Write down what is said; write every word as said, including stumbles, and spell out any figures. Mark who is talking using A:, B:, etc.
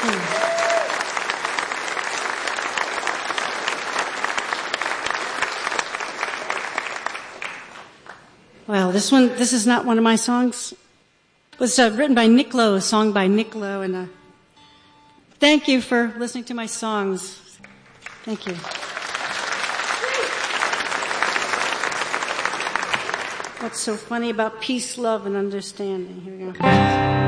A: Well, this one, this is not one of my songs. It was uh, written by Nick Lowe, a song by Nick Lowe, and uh, thank you for listening to my songs. Thank you. What's so funny about peace, love, and understanding? Here we go.